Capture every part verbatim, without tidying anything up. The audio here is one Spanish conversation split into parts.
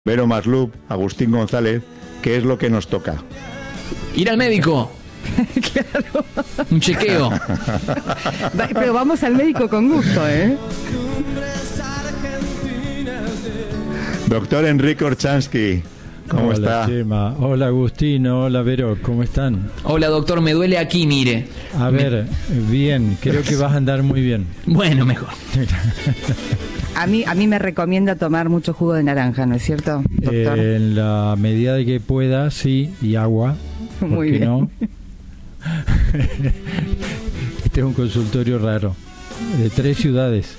Vero Maslup, Agustín González, ¿qué es lo que nos toca? Ir al médico. Claro. Un chequeo. Pero vamos al médico con gusto, ¿eh? Doctor Enrique Orchansky, ¿cómo hola, está? Chema. Hola, Agustino. Hola, Vero. ¿Cómo están? Hola, doctor, me duele aquí, mire. A ver, bien. Creo que vas a andar muy bien. Bueno, mejor. A mí, a mí me recomienda tomar mucho jugo de naranja, ¿no es cierto, doctor? Eh, en la medida de que pueda, sí, y agua. ¿Por Muy qué bien. no? Este es un consultorio raro. De tres ciudades.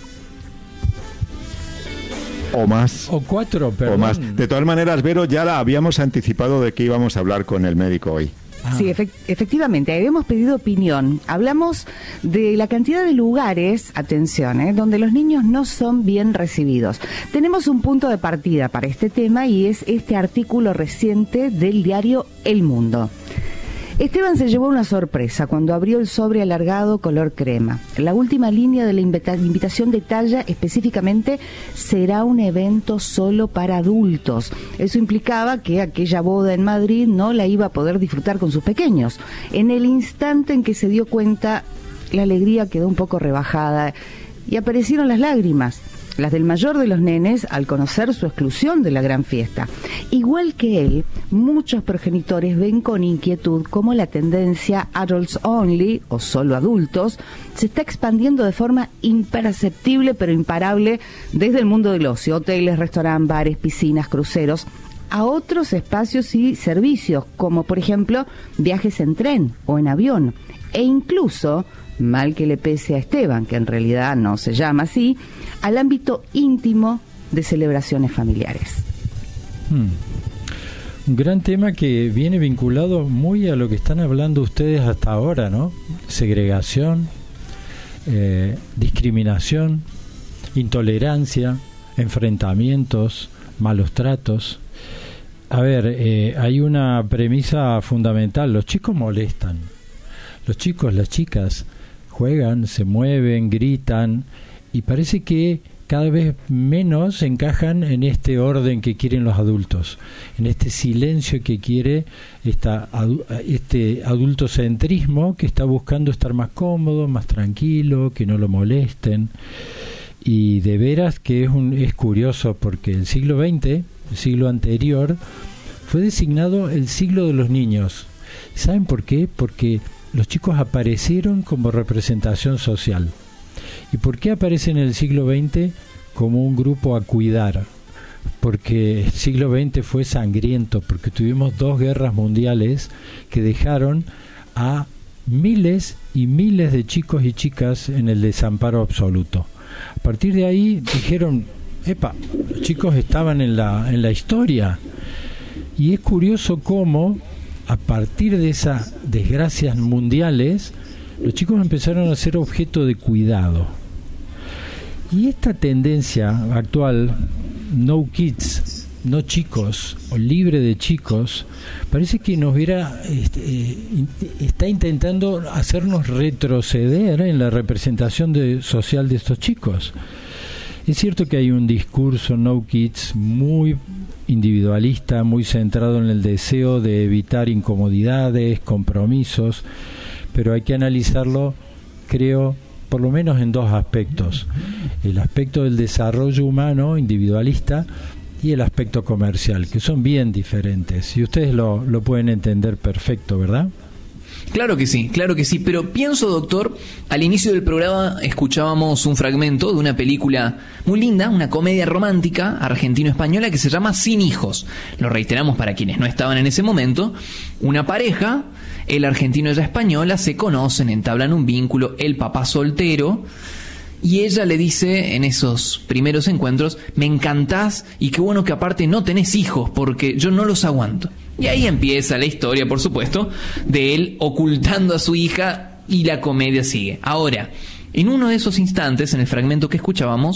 O más. O cuatro, perdón. O más. De todas maneras, Vero, ya la habíamos anticipado de que íbamos a hablar con el médico hoy. Ah. Sí, efect- efectivamente, habíamos pedido opinión. Hablamos de la cantidad de lugares, atención, ¿eh? donde los niños no son bien recibidos. Tenemos un punto de partida para este tema y es este artículo reciente del diario El Mundo. Esteban se llevó una sorpresa cuando abrió el sobre alargado color crema. La última línea de la invita- invitación detalla específicamente: será un evento solo para adultos. Eso implicaba que aquella boda en Madrid no la iba a poder disfrutar con sus pequeños. En el instante en que se dio cuenta, la alegría quedó un poco rebajada y aparecieron las lágrimas. Las del mayor de los nenes al conocer su exclusión de la gran fiesta. Igual que él, muchos progenitores ven con inquietud cómo la tendencia adults only, o solo adultos, se está expandiendo de forma imperceptible pero imparable desde el mundo del ocio, hoteles, restaurantes, bares, piscinas, cruceros, a otros espacios y servicios, como por ejemplo viajes en tren o en avión, e incluso, mal que le pese a Esteban, que en realidad no se llama así, al ámbito íntimo de celebraciones familiares. Hmm. Un gran tema que viene vinculado muy a lo que están hablando ustedes hasta ahora, ¿no? Segregación, eh, discriminación, intolerancia, enfrentamientos, malos tratos. A ver, eh, hay una premisa fundamental: los chicos molestan. Los chicos, las chicas juegan, se mueven, gritan, y parece que cada vez menos encajan en este orden que quieren los adultos, en este silencio que quiere esta, este adultocentrismo que está buscando estar más cómodo, más tranquilo, que no lo molesten. Y de veras que es, un, es curioso, porque el siglo veinte, el siglo anterior, fue designado el siglo de los niños. ¿Saben por qué? Porque los chicos aparecieron como representación social. ¿Y por qué aparecen en el siglo veinte como un grupo a cuidar? Porque el siglo veinte fue sangriento, porque tuvimos dos guerras mundiales que dejaron a miles y miles de chicos y chicas en el desamparo absoluto. A partir de ahí dijeron, epa, los chicos estaban en la, en la historia. Y es curioso cómo, a partir de esas desgracias mundiales, los chicos empezaron a ser objeto de cuidado. Y esta tendencia actual, no kids, no chicos, o libre de chicos, parece que nos viera, este, está intentando hacernos retroceder en la representación de, social de estos chicos. Es cierto que hay un discurso no kids muy individualista, muy centrado en el deseo de evitar incomodidades, compromisos, pero hay que analizarlo, creo, por lo menos en dos aspectos: el aspecto del desarrollo humano individualista y el aspecto comercial, que son bien diferentes, y ustedes lo, lo pueden entender perfecto, ¿verdad? Claro que sí, claro que sí, pero pienso, doctor, al inicio del programa escuchábamos un fragmento de una película muy linda, una comedia romántica argentino-española que se llama Sin hijos. Lo reiteramos para quienes no estaban en ese momento. Una pareja, el argentino y ella española, se conocen, entablan un vínculo, el papá soltero, y ella le dice en esos primeros encuentros: me encantás y qué bueno que aparte no tenés hijos porque yo no los aguanto. Y ahí empieza la historia, por supuesto, de él ocultando a su hija, y la comedia sigue. Ahora, en uno de esos instantes, en el fragmento que escuchábamos,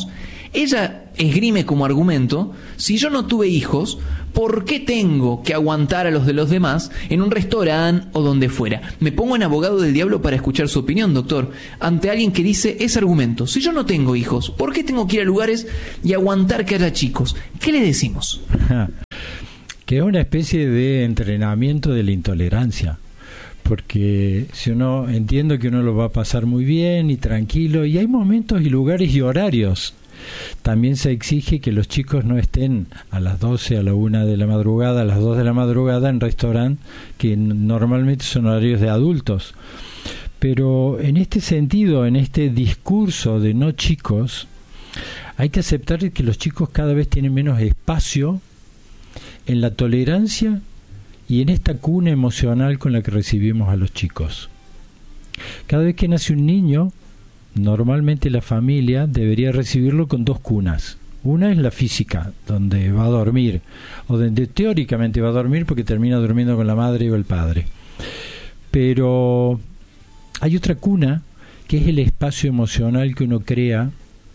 Ella esgrime como argumento: si yo no tuve hijos, ¿por qué tengo que aguantar a los de los demás en un restaurante o donde fuera? Me pongo en abogado del diablo para escuchar su opinión, doctor, ante alguien que dice ese argumento: si yo no tengo hijos, ¿por qué tengo que ir a lugares y aguantar que haya chicos? ¿Qué le decimos? Que es una especie de entrenamiento de la intolerancia. Porque si uno, entiendo que uno lo va a pasar muy bien y tranquilo, y hay momentos y lugares y horarios. También se exige que los chicos no estén a las doce, a la una de la madrugada, a las dos de la madrugada en restaurantes que normalmente son horarios de adultos. Pero en este sentido, en este discurso de no chicos, hay que aceptar que los chicos cada vez tienen menos espacio en la tolerancia y en esta cuna emocional con la que recibimos a los chicos. Cada vez que nace un niño, normalmente la familia debería recibirlo con dos cunas. Una es la física, donde va a dormir, o donde teóricamente va a dormir porque termina durmiendo con la madre o el padre. Pero hay otra cuna, que es el espacio emocional que uno crea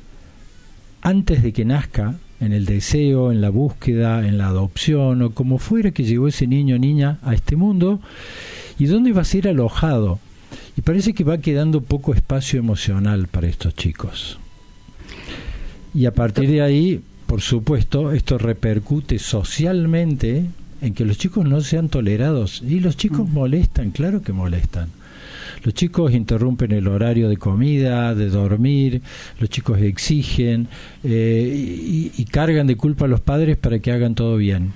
antes de que nazca, en el deseo, en la búsqueda, en la adopción, o como fuera que llegó ese niño o niña a este mundo, y dónde va a ser alojado. Y parece que va quedando poco espacio emocional para estos chicos. Y a partir de ahí, por supuesto, esto repercute socialmente en que los chicos no sean tolerados. Y los chicos molestan, claro que molestan. Los chicos interrumpen el horario de comida, de dormir, los chicos exigen eh, y, y cargan de culpa a los padres para que hagan todo bien.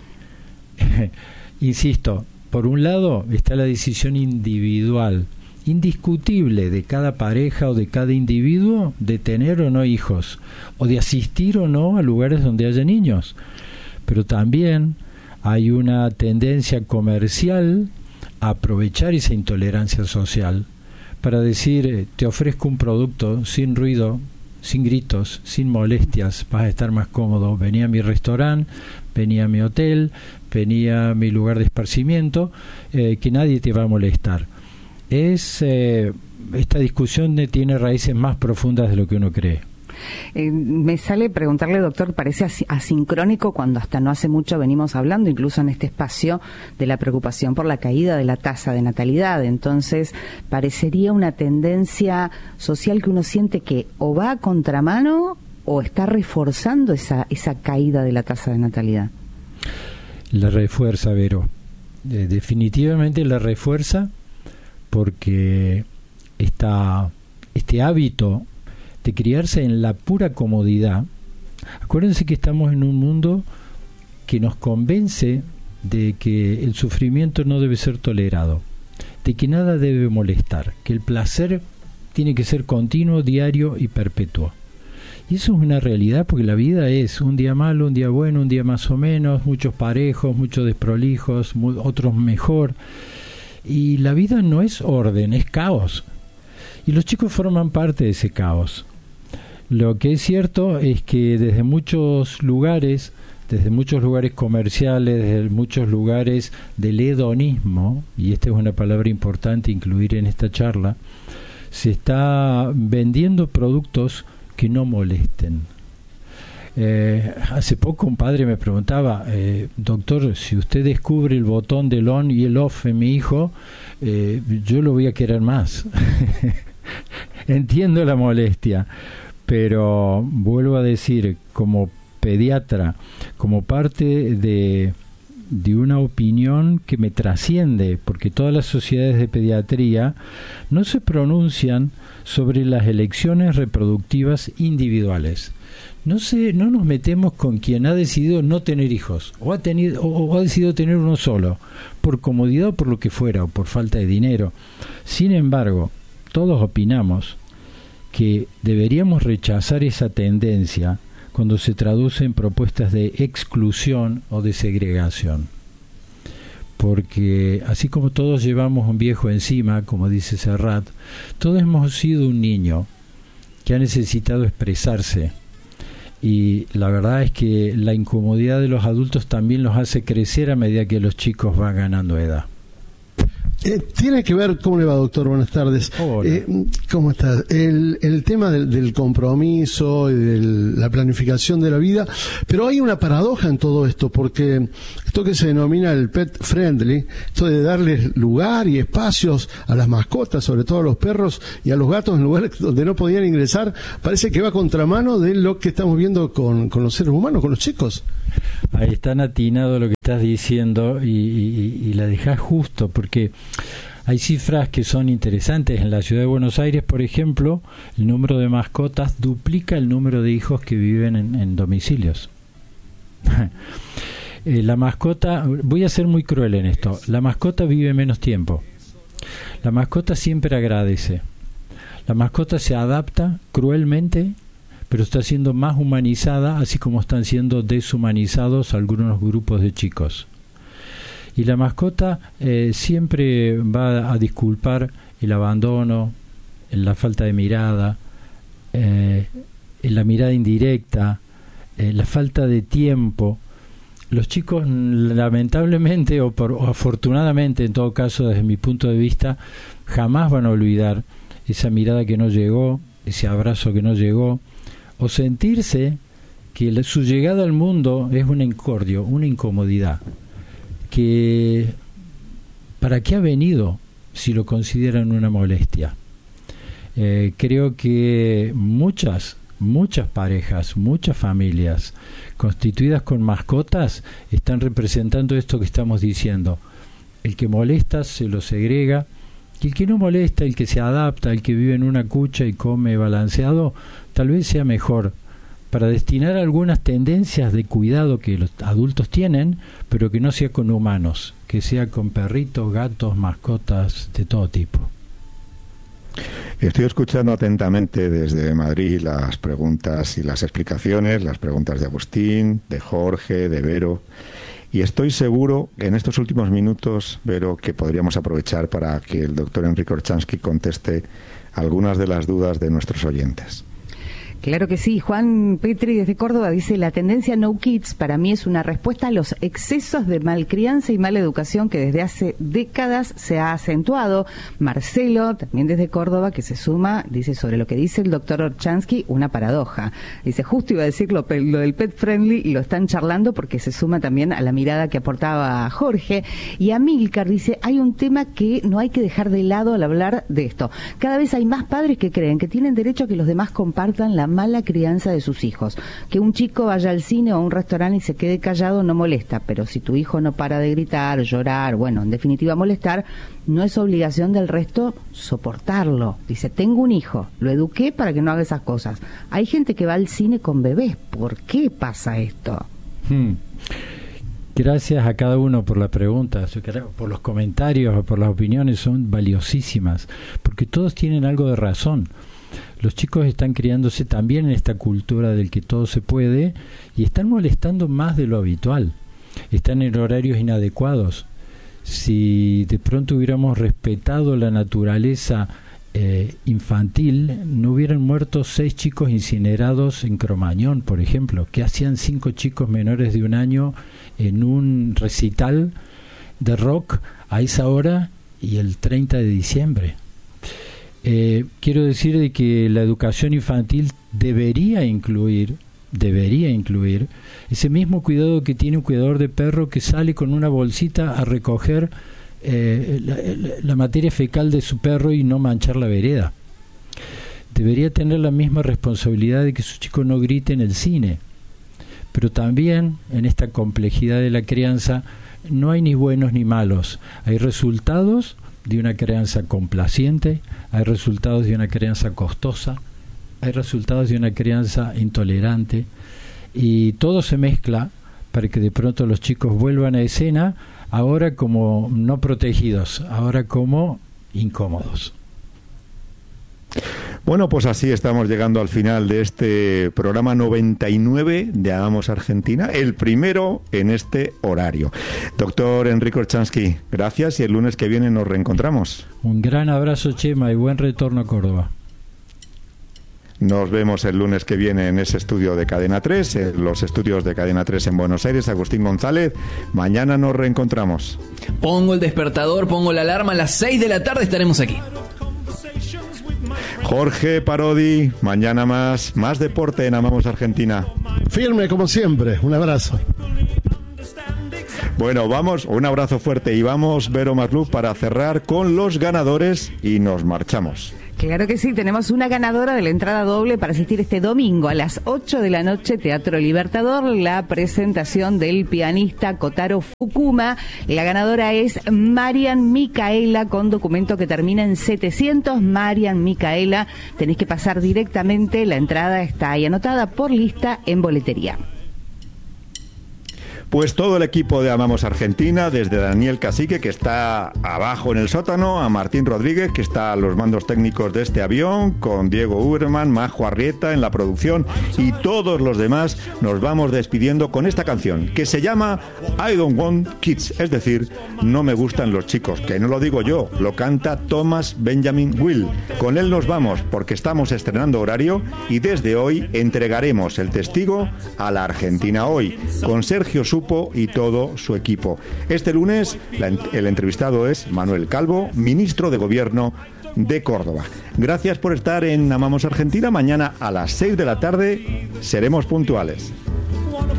Insisto, por un lado está la decisión individual, indiscutible de cada pareja o de cada individuo de tener o no hijos, o de asistir o no a lugares donde haya niños. Pero también hay una tendencia comercial a aprovechar esa intolerancia social para decir, te ofrezco un producto sin ruido, sin gritos, sin molestias, vas a estar más cómodo, vení a mi restaurante, vení a mi hotel, vení a mi lugar de esparcimiento, eh, que nadie te va a molestar. Es eh, esta discusión tiene raíces más profundas de lo que uno cree. Eh, me sale preguntarle, doctor, parece as- asincrónico cuando hasta no hace mucho venimos hablando, incluso en este espacio, de la preocupación por la caída de la tasa de natalidad. Entonces, parecería una tendencia social que uno siente que o va a contramano o está reforzando esa, esa caída de la tasa de natalidad. La refuerza, Vero. Eh, definitivamente la refuerza porque esta, este hábito de criarse en la pura comodidad. Acuérdense que estamos en un mundo que nos convence de que el sufrimiento no debe ser tolerado, de que nada debe molestar, que el placer tiene que ser continuo, diario y perpetuo. Y eso es una realidad porque la vida es un día malo, un día bueno, un día más o menos, muchos parejos, muchos desprolijos, mu- otros mejor. Y la vida no es orden, es caos. Y los chicos forman parte de ese caos. Lo que es cierto es que desde muchos lugares, desde muchos lugares comerciales, desde muchos lugares del hedonismo, y esta es una palabra importante incluir en esta charla, se está vendiendo productos que no molesten. Eh, hace poco un padre me preguntaba, eh, doctor, si usted descubre el botón del on y el off en mi hijo, eh, yo lo voy a querer más. Entiendo la molestia, pero vuelvo a decir, como pediatra, como parte de, de una opinión que me trasciende, porque todas las sociedades de pediatría no se pronuncian sobre las elecciones reproductivas individuales. No sé, no nos metemos con quien ha decidido no tener hijos, o ha tenido, o, o ha decidido tener uno solo, por comodidad o por lo que fuera, o por falta de dinero. Sin embargo, todos opinamos que deberíamos rechazar esa tendencia cuando se traduce en propuestas de exclusión o de segregación. Porque así como todos llevamos un viejo encima, como dice Serrat, todos hemos sido un niño que ha necesitado expresarse. Y la verdad es que la incomodidad de los adultos también los hace crecer a medida que los chicos van ganando edad. Eh, tiene que ver, ¿cómo le va, doctor? Buenas tardes. Hola. Eh, ¿Cómo está? El, el tema del, del compromiso y de la planificación de la vida, pero hay una paradoja en todo esto, porque esto que se denomina el pet friendly, esto de darles lugar y espacios a las mascotas, sobre todo a los perros y a los gatos en lugares donde no podían ingresar, parece que va a contramano de lo que estamos viendo con, con los seres humanos, con los chicos. Ahí está atinado lo que estás diciendo y, y, y la dejás justo, porque hay cifras que son interesantes. En la ciudad de Buenos Aires, por ejemplo, el número de mascotas duplica el número de hijos que viven en, en domicilios. eh, la mascota, voy a ser muy cruel en esto, la mascota vive menos tiempo. La mascota siempre agradece. La mascota se adapta cruelmente, pero está siendo más humanizada, así como están siendo deshumanizados algunos grupos de chicos. Y la mascota eh, siempre va a disculpar el abandono, la falta de mirada, eh, la mirada indirecta, eh, la falta de tiempo. Los chicos, lamentablemente o, por, o afortunadamente, en todo caso, desde mi punto de vista, jamás van a olvidar esa mirada que no llegó, ese abrazo que no llegó, o sentirse que la, su llegada al mundo es un incordio, una incomodidad, que ¿para qué ha venido si lo consideran una molestia? Eh, creo que muchas, muchas parejas, muchas familias constituidas con mascotas están representando esto que estamos diciendo. El que molesta se lo segrega, y el que no molesta, el que se adapta, el que vive en una cucha y come balanceado, tal vez sea mejor para destinar algunas tendencias de cuidado que los adultos tienen, pero que no sea con humanos, que sea con perritos, gatos, mascotas de todo tipo. Estoy escuchando atentamente desde Madrid las preguntas y las explicaciones, las preguntas de Agustín, de Jorge, de Vero, y estoy seguro que en estos últimos minutos, Vero, que podríamos aprovechar para que el doctor Enrique Orchansky conteste algunas de las dudas de nuestros oyentes. Claro que sí. Juan Petri desde Córdoba dice: la tendencia No Kids para mí es una respuesta a los excesos de malcrianza y mala educación que desde hace décadas se ha acentuado. Marcelo, también desde Córdoba, que se suma, dice sobre lo que dice el doctor Orchansky, una paradoja. Dice, justo iba a decir lo, lo del pet friendly y lo están charlando porque se suma también a la mirada que aportaba Jorge. Y Amílcar dice, hay un tema que no hay que dejar de lado al hablar de esto. Cada vez hay más padres que creen que tienen derecho a que los demás compartan la mala crianza de sus hijos. Que un chico vaya al cine o a un restaurante y se quede callado no molesta, pero si tu hijo no para de gritar, llorar, bueno, en definitiva molestar, no es obligación del resto soportarlo. Dice, tengo un hijo, lo eduqué para que no haga esas cosas. Hay gente que va al cine con bebés. ¿Por qué pasa esto? Hmm. Gracias a cada uno por la pregunta, por los comentarios, por las opiniones, son valiosísimas, porque todos tienen algo de razón. Los chicos están criándose también en esta cultura del que todo se puede y están molestando más de lo habitual. Están en horarios inadecuados. Si de pronto hubiéramos respetado la naturaleza eh, infantil, no hubieran muerto seis chicos incinerados en Cromañón, por ejemplo. ¿Qué hacían cinco chicos menores de un año en un recital de rock a esa hora y el treinta de diciembre? Eh, quiero decir de que la educación infantil debería incluir, debería incluir ese mismo cuidado que tiene un cuidador de perro que sale con una bolsita a recoger eh, la, la materia fecal de su perro y no manchar la vereda. Debería tener la misma responsabilidad de que su chico no grite en el cine. Pero también en esta complejidad de la crianza no hay ni buenos ni malos. Hay resultados de una crianza complaciente, hay resultados de una crianza costosa, hay resultados de una crianza intolerante, y todo se mezcla para que de pronto los chicos vuelvan a escena, ahora como no protegidos, ahora como incómodos. Bueno, pues así estamos llegando al final de este programa noventa y nueve de Hagamos Argentina, el primero en este horario. Doctor Enrique Orchansky, gracias y el lunes que viene nos reencontramos. Un gran abrazo, Chema, y buen retorno a Córdoba. Nos vemos el lunes que viene en ese estudio de Cadena tres, en los estudios de Cadena tres en Buenos Aires. Agustín González, mañana nos reencontramos. Pongo el despertador, pongo la alarma, a las seis de la tarde estaremos aquí. Jorge Parodi, mañana más, más deporte en Amamos Argentina. Firme como siempre, un abrazo. Bueno, vamos, un abrazo fuerte y vamos, Vero Maslú, para cerrar con los ganadores y nos marchamos. Claro que sí, tenemos una ganadora de la entrada doble para asistir este domingo a las ocho de la noche, Teatro Libertador, la presentación del pianista Kotaro Fukuma. La ganadora es Marian Micaela, con documento que termina en setecientos. Marian Micaela, tenés que pasar directamente, la entrada está ahí anotada por lista en boletería. Pues todo el equipo de Amamos Argentina, desde Daniel Cacique, que está abajo en el sótano, a Martín Rodríguez, que está a los mandos técnicos de este avión, con Diego Uberman, Majo Arrieta en la producción, y todos los demás, nos vamos despidiendo con esta canción, que se llama I Don't Want Kids, es decir, no me gustan los chicos, que no lo digo yo, lo canta Thomas Benjamin Will. Con él nos vamos, porque estamos estrenando horario, y desde hoy entregaremos el testigo a la Argentina Hoy, con Sergio Supo y todo su equipo. Este lunes la, el entrevistado es Manuel Calvo, ministro de Gobierno de Córdoba. Gracias por estar en Amamos Argentina. Mañana a las seis de la tarde seremos puntuales.